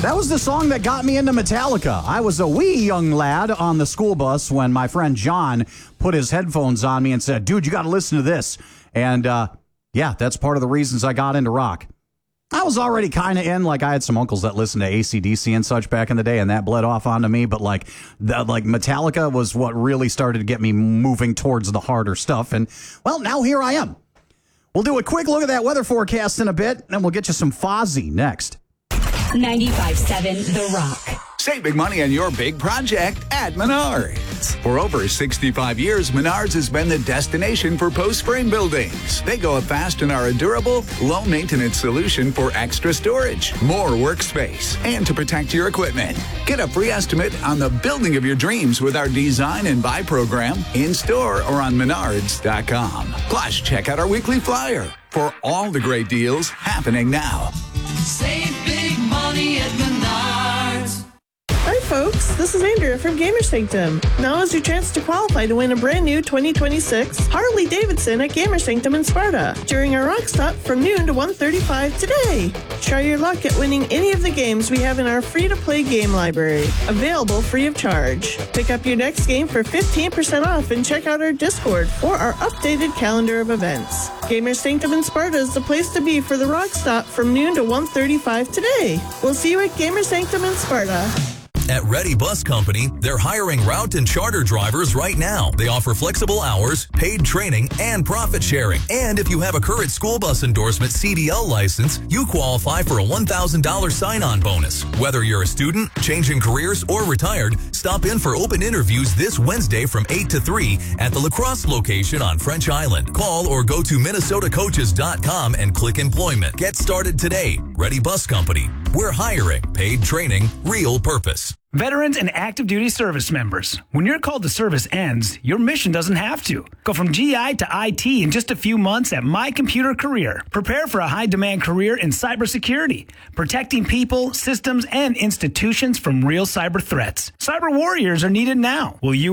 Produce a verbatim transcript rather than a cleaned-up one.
That was the song that got me into Metallica. I was a wee young lad on the school bus when my friend John put his headphones on me and said, dude, you got to listen to this. And uh, yeah, that's part of the reasons I got into rock. I was already kind of in, like I had some uncles that listened to A C D C and such back in the day, and that bled off onto me. But like, the, like Metallica was what really started to get me moving towards the harder stuff. And well, now here I am. We'll do a quick look at that weather forecast in a bit, and we'll get you some Fozzy next. ninety-five seven The Rock. Save big money on your big project at Menards. For over sixty-five years, Menards has been the destination for post-frame buildings. They go up fast and are a durable, low-maintenance solution for extra storage, more workspace, and to protect your equipment. Get a free estimate on the building of your dreams with our Design and Buy program in-store or on menards dot com. Plus, check out our weekly flyer for all the great deals happening now. Save big money at Menards. Hi folks, this is Andrea from Gamer Sanctum. Now is your chance to qualify to win a brand new twenty twenty-six Harley Davidson at Gamer Sanctum in Sparta during our rock stop from noon to one thirty-five today. Try your luck at winning any of the games we have in our free-to-play game library, available free of charge. Pick up your next game for fifteen percent off and check out our Discord for our updated calendar of events. Gamer Sanctum in Sparta is the place to be for the rock stop from noon to one thirty-five today. We'll see you at Gamer Sanctum in Sparta. At Ready Bus Company, they're hiring route and charter drivers right now. They offer flexible hours, paid training, and profit sharing. And if you have a current school bus endorsement C D L license, you qualify for a one thousand dollars sign-on bonus. Whether you're a student, changing careers, or retired, stop in for open interviews this Wednesday from eight to three at the La Crosse location on French Island. Call or go to minnesota coaches dot com and click employment. Get started today. Ready Bus Company. We're hiring, paid training, real purpose. Veterans and active duty service members, when your call to service ends, your mission doesn't have to. Go from G I to I T in just a few months at My Computer Career. Prepare for a high-demand career in cybersecurity, protecting people, systems, and institutions from real cyber threats. Cyber warriors are needed now. Will you